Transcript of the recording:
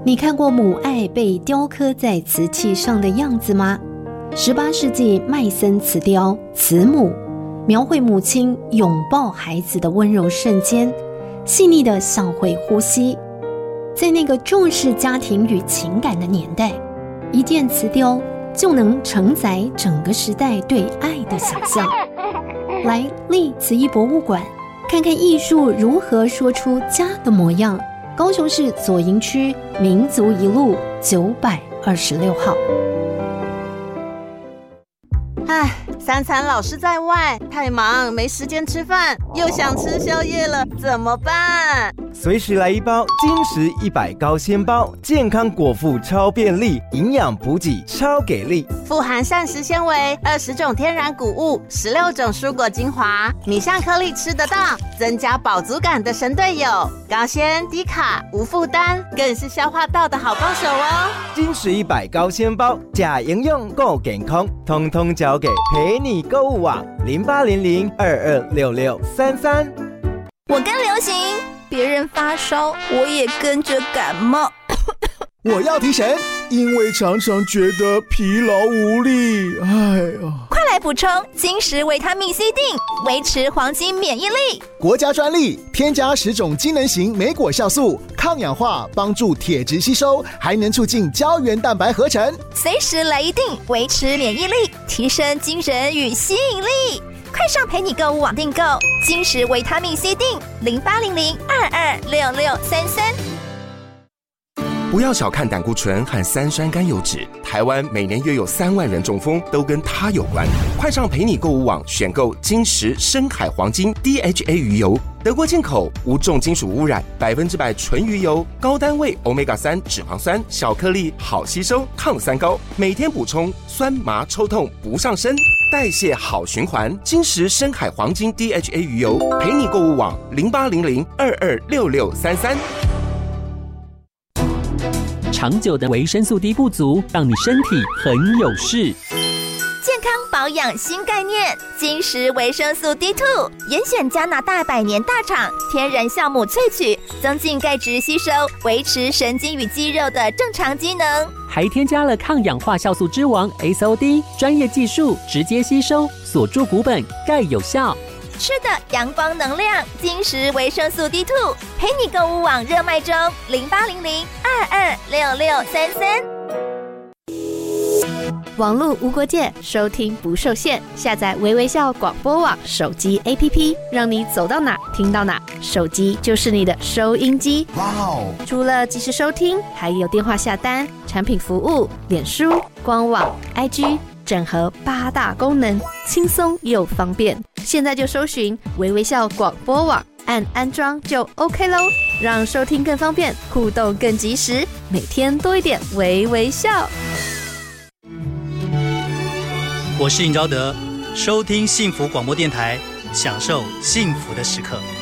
你看过母爱被雕刻在瓷器上的样子吗？18世纪麦森瓷雕《慈母》描绘母亲拥抱孩子的温柔瞬间，细腻的像会呼吸。在那个重视家庭与情感的年代，一件瓷雕就能承载整个时代对爱的想象。来历慈艺博物馆看看艺术如何说出家的模样。高雄市左营区民族一路926号。 三餐老是在外，太忙没时间吃饭，又想吃宵夜了，怎么办？ 随时来一包金石100高纤包，健康果腹超便利，营养补给超给力， 富含膳食纤维、20种天然谷物、16种蔬果精华，米香颗粒吃得到，增加饱足感的神队友，高纤低卡无负担，更是消化道的好帮手哦。 金石100高纤包，假营养够健康，通通交给陪你购物网0800226633。 我跟流行，别人发烧，我也跟着感冒。 我要提神，因为常常觉得疲劳无力。 快来补充金石维他命 C 锭，维持黄金免疫力。 国家专利，添加10种机能型莓果酵素，抗氧化，帮助铁质吸收，还能促进胶原蛋白合成。 随时来一锭，维持免疫力，提升精神与吸引力。快上陪你购物网订购金石维他命 C 锭，0800226633。 不要小看胆固醇和3酸甘油酯，台湾每年约有3万人中风，都跟它有关。快上陪你购物网选购金石深海黄金 DHA 鱼油，德国进口，无重金属污染，100%纯鱼油，高单位 Omega-3 脂肪酸，小颗粒，好吸收，抗三高，每天补充，酸麻抽痛不上身，代谢好循环。金石深海黄金 DHA 鱼油，陪你购物网0800226633。 长久的维生素 D 不足，让你身体很有事。 健康保养新概念，金石维生素 D2， 严选加拿大100年大厂天然酵母萃取，增进钙质吸收，维持神经与肌肉的正常机能， 还添加了抗氧化酵素之王 SOD， 专业技术直接吸收，锁住骨本，钙有效。 吃的阳光能量，金石维生素 D2， 陪你购物网热卖中，0800226633。 网络无国界，收听不受限，下载微微笑广播网手机 APP， 让你走到哪听到哪，手机就是你的收音机。 哇哦！ 除了即时收听，还有电话下单、产品服务、脸书、官网、IG， 整合8大功能，轻松又方便。现在就搜寻微微笑广播网，按安装就 OK 咯，让收听更方便，互动更及时，每天多一点微微笑。 我是尹昭德，收听幸福广播电台，享受幸福的时刻。